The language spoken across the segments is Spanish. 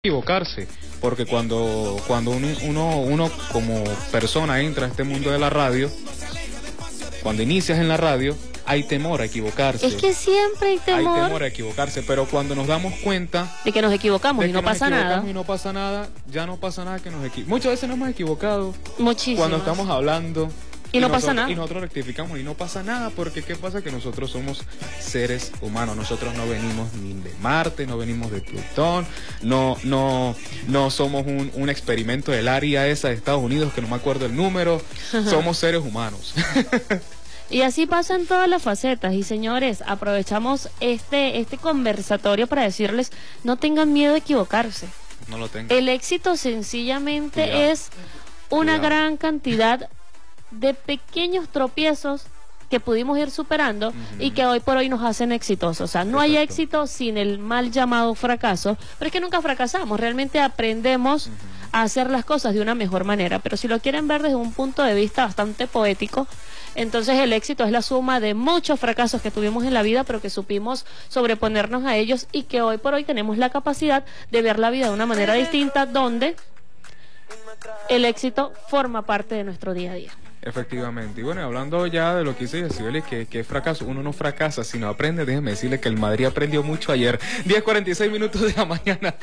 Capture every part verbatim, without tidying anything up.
Equivocarse, porque cuando cuando uno, uno uno como persona entra a este mundo de la radio, cuando inicias en la radio, hay temor a equivocarse. Es que siempre hay temor. Hay temor a equivocarse, pero cuando nos damos cuenta de que nos equivocamos y no pasa nada. Y no pasa nada, ya no pasa nada que nos equivoquemos. Muchas veces nos hemos equivocado. Muchísimas. Cuando estamos hablando. Y, y no nosotros, pasa nada. Y nosotros rectificamos y no pasa nada, porque ¿qué pasa? Que nosotros somos seres humanos. Nosotros no venimos ni de Marte, no venimos de Plutón, no no no somos un, un experimento del área esa de Estados Unidos, que no me acuerdo el número. Somos seres humanos. Y así pasa en todas las facetas. Y señores, aprovechamos este, este conversatorio para decirles, no tengan miedo de equivocarse. No lo tengan. El éxito sencillamente Cuidado. es una Cuidado. gran cantidad de pequeños tropiezos que pudimos ir superando uh-huh. y que hoy por hoy nos hacen exitosos. O sea, no Exacto. hay éxito sin el mal llamado fracaso, pero es que nunca fracasamos, realmente aprendemos uh-huh. a hacer las cosas de una mejor manera. Pero si lo quieren ver desde un punto de vista bastante poético, entonces el éxito es la suma de muchos fracasos que tuvimos en la vida, pero que supimos sobreponernos a ellos y que hoy por hoy tenemos la capacidad de ver la vida de una manera distinta, donde el éxito forma parte de nuestro día a día. Efectivamente. Y bueno, hablando ya de lo que dice Yacibeli, que, que es fracaso, uno no fracasa, sino aprende. Déjeme decirle que el Madrid aprendió mucho ayer. diez cuarenta y seis minutos de la mañana.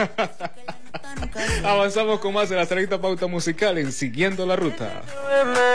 Avanzamos con más de la treinta pauta musical en Siguiendo la Ruta.